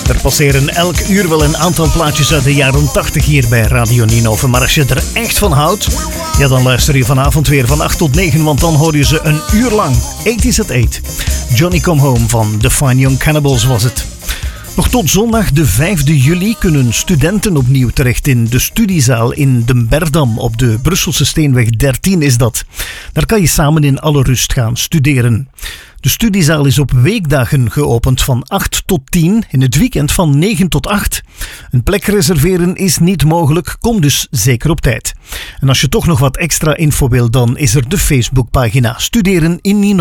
Er passeren elk uur wel een aantal plaatjes uit de jaren 80 hier bij Radio Ninove. Maar als je er echt van houdt, ja, dan luister je vanavond weer van 8 tot 9, want dan hoor je ze een uur lang. 80's at 8. Johnny Come Home van The Fine Young Cannibals was het. Nog tot zondag de 5e juli kunnen studenten opnieuw terecht in de studiezaal in de Berdam. Op de Brusselse Steenweg 13 is dat. Daar kan je samen in alle rust gaan studeren. De studiezaal is op weekdagen geopend van 8 tot 10, in het weekend van 9 tot 8. Een plek reserveren is niet mogelijk, kom dus zeker op tijd. En als je toch nog wat extra info wil, dan is er de Facebookpagina Studeren in Ninove.